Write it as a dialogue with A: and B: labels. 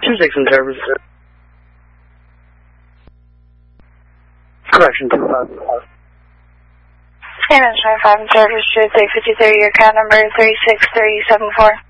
A: 26 in service. Correction, 25.
B: And it's 25 in service, Street 853, your account number 36374.